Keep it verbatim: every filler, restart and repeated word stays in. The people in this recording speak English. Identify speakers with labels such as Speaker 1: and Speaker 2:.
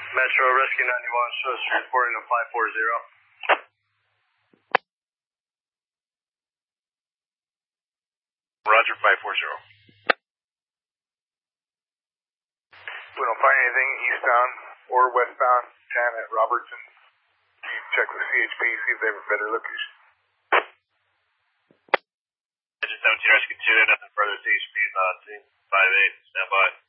Speaker 1: Metro Rescue ninety-one, shows reporting to five four zero.
Speaker 2: Roger, five four zero.
Speaker 3: We don't find anything eastbound or westbound. ten at Robertson. Can you check with C H P, see if they have a better location?
Speaker 2: Engine seventeen Rescue two, nothing further. C H P is on scene. five eight, stand by.